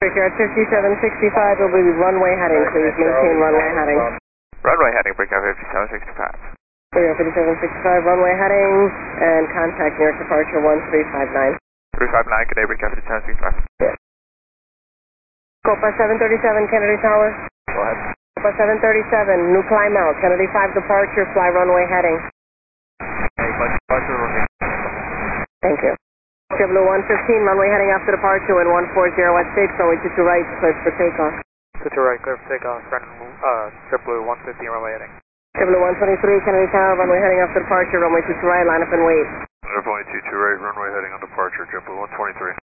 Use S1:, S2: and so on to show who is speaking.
S1: Brickyard 5765 will be runway heading, please maintain runway heading.
S2: Runway heading, Brickyard 5765.
S1: Brickyard 5765, runway heading, and contact New York departure 1359.
S2: 359, good day, Brickyard 5765.
S1: Yes. Copa 737, Kennedy Tower.
S2: Go ahead.
S1: Copa 737, new climb out, Kennedy 5 departure, fly runway heading.
S2: Departure, runway.
S1: Thank you. JetBlue 115, runway heading after departure, wind 140 at 6, runway 22 right, clear for takeoff.
S2: 22 right, clear for takeoff, JetBlue 115, runway heading.
S1: JetBlue 123, Kennedy Tower, runway heading after departure, runway 22 right, line up and wait.
S2: Runway 22 right, runway heading on departure, JetBlue 123.